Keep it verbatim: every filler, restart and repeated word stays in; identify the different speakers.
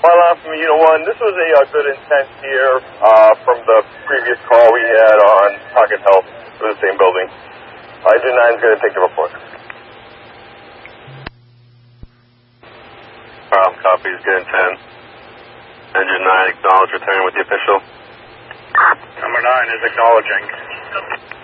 Speaker 1: Barlow from Unit one. This was a uh, good intent here uh, from the previous call we had on Pocket Health for the same building. Uh, Engine nine is going to take the report.
Speaker 2: Um, copies, good intent. Engine nine, acknowledge return with the official.
Speaker 1: Number nine is acknowledging.